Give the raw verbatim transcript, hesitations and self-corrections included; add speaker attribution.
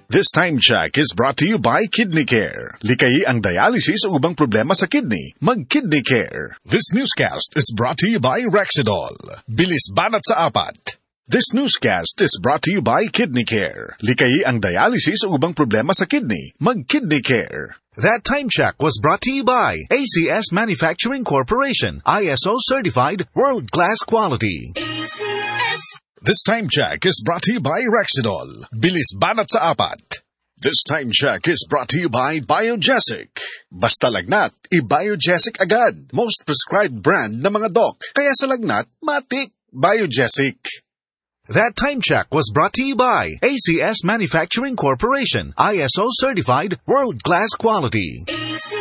Speaker 1: This time check is brought to you by Kidney Care. Likayi ang dialysis o ubang problema sa kidney. Mag-Kidney Care. This newscast is brought to you by Rexidol. Bilis banat sa apat. This newscast is brought to you by Kidney Care. Likayi ang dialysis o ubang problema sa kidney. Mag-Kidney Care. That time check was brought to you by A C S Manufacturing Corporation. I S O certified world-class quality.
Speaker 2: A C S.
Speaker 1: This time check is brought to you by Rexidol. Bilis banat sa apat. This time check is brought to you by Biogesic. Basta lagnat, i-Biogesic agad. Most prescribed brand na mga doc. Kaya sa lagnat, matik. Biogesic. That time check was brought to you by A C S Manufacturing Corporation. I S O certified world-class quality.
Speaker 2: A C